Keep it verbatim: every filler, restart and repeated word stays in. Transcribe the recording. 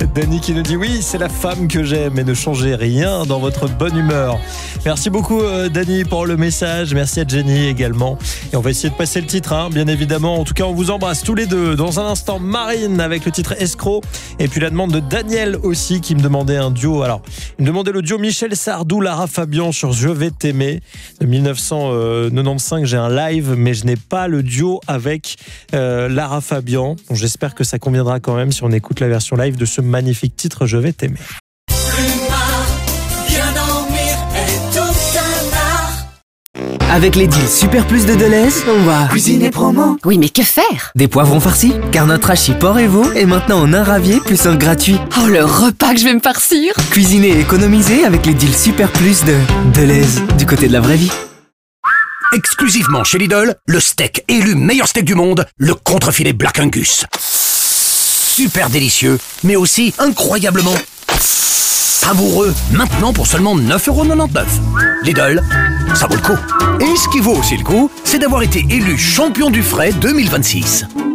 Dany qui nous dit oui, c'est la femme que j'aime et ne changez rien dans votre bonne humeur. Merci beaucoup Dany pour le message. Merci à Jenny également. Et on va essayer de passer le titre, hein, bien évidemment. En tout cas, on vous embrasse tous les deux. Dans un instant, Marine avec le titre Escroc. Et puis la demande de Daniel aussi qui me demandait un duo. Alors, il me demandait le duo Michel Sardou, Lara Fabian sur Je vais t'aimer. De dix-neuf cent quatre-vingt-quinze, j'ai un live, mais je n'ai pas le duo avec euh, Lara Fabian. Bon, j'espère que ça conviendra quand même si on écoute la version live de ce magnifique titre Je vais t'aimer. Avec les deals Super Plus de Deleuze, on va cuisiner promo. Oui, mais que faire? Des poivrons farcis, car notre hachis porc et veau est maintenant en un ravier plus un gratuit. Oh, le repas que je vais me farcir! Cuisiner et économiser avec les deals Super Plus de Deleuze, du côté de la vraie vie. Exclusivement chez Lidl, le steak élu meilleur steak du monde, le contrefilet Black Angus. Super délicieux, mais aussi incroyablement savoureux. Maintenant pour seulement neuf euros quatre-vingt-dix-neuf. Lidl, ça vaut le coup. Et ce qui vaut aussi le coup, c'est d'avoir été élu champion du frais deux mille vingt-six.